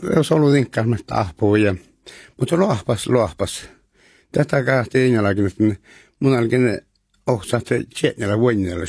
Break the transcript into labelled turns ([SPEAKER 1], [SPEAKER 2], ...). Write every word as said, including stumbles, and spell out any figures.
[SPEAKER 1] jos ollut inkkaamasta ahpuja. Mutta lohpas, lohpas. Tätä kahti injalakin, että mun alkin ohsaat se tjetnellä vuonnella